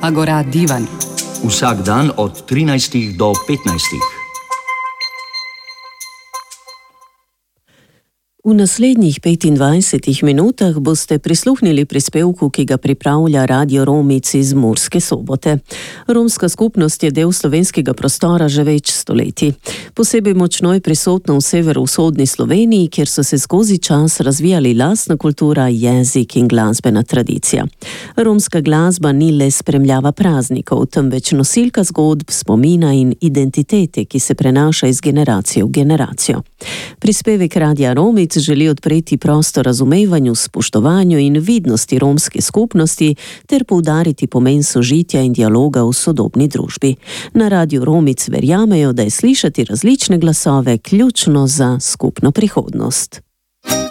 Agora Divan. Vsak dan od 13 do 15. V naslednjih 25 minutah boste prisluhnili prispevku, ki ga pripravlja Radio Romic iz Murske Sobote. Romska skupnost je del slovenskega prostora že več stoletij. Posebej močno je prisotna v severovzhodni Sloveniji, kjer so se skozi čas razvijali lastna kultura, jezik in glasbena tradicija. Romska glasba ni le spremljava praznikov, temveč nosilka zgodb, spomina in identitete, ki se prenaša iz generacije v generacijo. Prispevek Radia Romic želi odpreti prostor razumevanju, spoštovanju in vidnosti romske skupnosti ter poudariti pomen sožitja in dialoga v sodobni družbi. Na Radiu Romic verjamejo, da je slišati različne glasove ključno za skupno prihodnost.